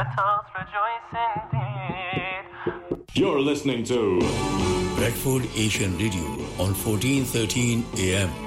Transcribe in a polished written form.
Let us rejoice indeed. You're listening to Bradford Asian Radio on 1413 AM.